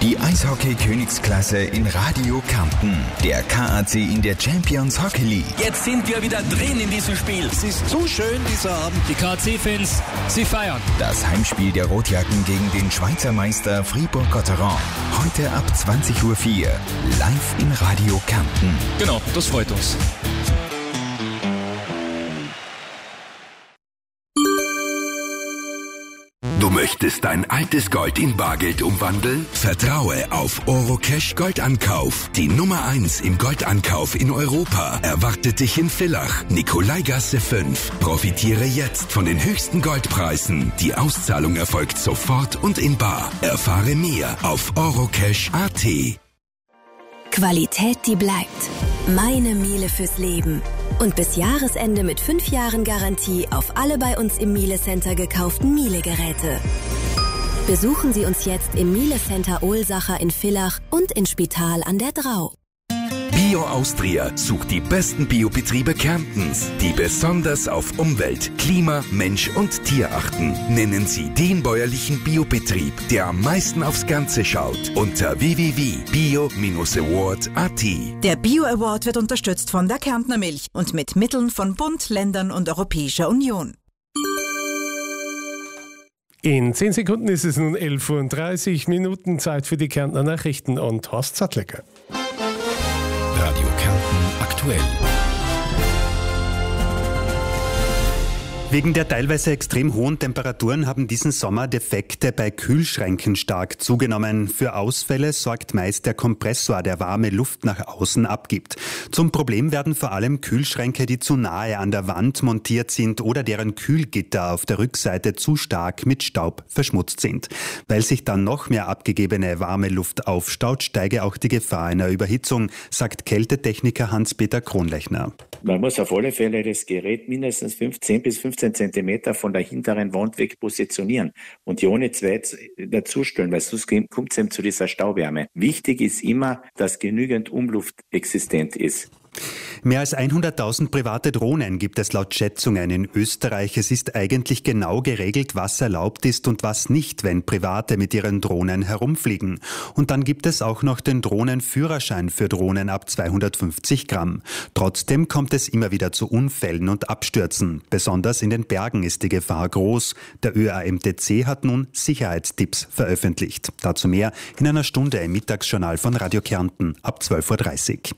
Die Eishockey-Königsklasse in Radio Kärnten. Der KAC in der Champions Hockey League. Jetzt sind wir wieder drin in diesem Spiel. Es ist so schön, dieser Abend. Die KAC-Fans, sie feiern. Das Heimspiel der Rotjacken gegen den Schweizer Meister Fribourg-Gotteron. Heute ab 20.04 Uhr. Live in Radio Kärnten. Genau, das freut uns. Du möchtest dein altes Gold in Bargeld umwandeln? Vertraue auf Orocash Goldankauf. Die Nummer 1 im Goldankauf in Europa erwartet dich in Villach, Nikolaigasse 5. Profitiere jetzt von den höchsten Goldpreisen. Die Auszahlung erfolgt sofort und in bar. Erfahre mehr auf orocash.at. Qualität, die bleibt. Meine Miele fürs Leben. Und bis Jahresende mit 5 Jahren Garantie auf alle bei uns im Miele Center gekauften Miele-Geräte. Besuchen Sie uns jetzt im Miele Center Ohlsacher in Villach und in Spital an der Drau. Bio Austria sucht die besten Biobetriebe Kärntens, die besonders auf Umwelt, Klima, Mensch und Tier achten. Nennen Sie den bäuerlichen Biobetrieb, der am meisten aufs Ganze schaut, unter www.bio-award.at. Der Bio Award wird unterstützt von der Kärntner Milch und mit Mitteln von Bund, Ländern und Europäischer Union. In 10 Sekunden ist es nun 11.30 Uhr, Zeit für die Kärntner Nachrichten und Horst Sattlecker. Radio Kärnten aktuell. Wegen der teilweise extrem hohen Temperaturen haben diesen Sommer Defekte bei Kühlschränken stark zugenommen. Für Ausfälle sorgt meist der Kompressor, der warme Luft nach außen abgibt. Zum Problem werden vor allem Kühlschränke, die zu nahe an der Wand montiert sind oder deren Kühlgitter auf der Rückseite zu stark mit Staub verschmutzt sind. Weil sich dann noch mehr abgegebene warme Luft aufstaut, steige auch die Gefahr einer Überhitzung, sagt Kältetechniker Hans-Peter Kronlechner. Man muss auf alle Fälle das Gerät mindestens 10 bis 15 Zentimeter von der hinteren Wand weg positionieren und die ohne zweit dazustellen, weil sonst kommt es eben zu dieser Stauwärme. Wichtig ist immer, dass genügend Umluft existent ist. Mehr als 100.000 private Drohnen gibt es laut Schätzungen in Österreich. Es ist eigentlich genau geregelt, was erlaubt ist und was nicht, wenn Private mit ihren Drohnen herumfliegen. Und dann gibt es auch noch den Drohnenführerschein für Drohnen ab 250 Gramm. Trotzdem kommt es immer wieder zu Unfällen und Abstürzen. Besonders in den Bergen ist die Gefahr groß. Der ÖAMTC hat nun Sicherheitstipps veröffentlicht. Dazu mehr in einer Stunde im Mittagsjournal von Radio Kärnten ab 12.30 Uhr.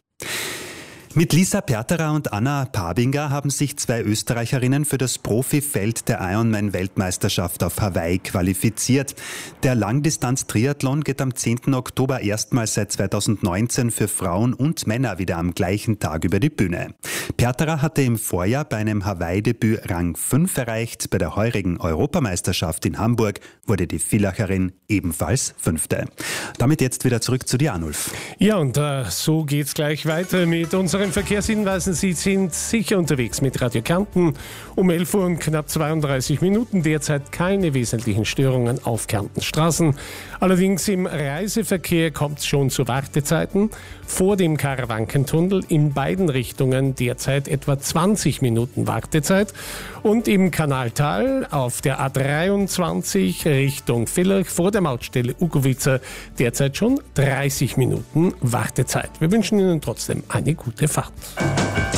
Mit Lisa Perterer und Anna Pabinger haben sich 2 Österreicherinnen für das Profifeld der Ironman-Weltmeisterschaft auf Hawaii qualifiziert. Der Langdistanz-Triathlon geht am 10. Oktober erstmals seit 2019 für Frauen und Männer wieder am gleichen Tag über die Bühne. Perterer hatte im Vorjahr bei einem Hawaii-Debüt Rang 5 erreicht. Bei der heurigen Europameisterschaft in Hamburg wurde die Villacherin ebenfalls 5. Damit jetzt wieder zurück zu dir, Arnulf. Ja, und so geht's gleich weiter mit unseren Verkehrshinweisen. Sie sind sicher unterwegs mit Radio Kärnten. Um 11 Uhr und knapp 32 Minuten. Derzeit keine wesentlichen Störungen auf Kärntens Straßen. Allerdings im Reiseverkehr kommt es schon zu Wartezeiten. Vor dem Karawankentunnel in beiden Richtungen derzeit etwa 20 Minuten Wartezeit. Und im Kanaltal auf der A23 Richtung Villach vor der Mautstelle Ugovica derzeit schon 30 Minuten Wartezeit. Wir wünschen Ihnen trotzdem eine gute Fahrt.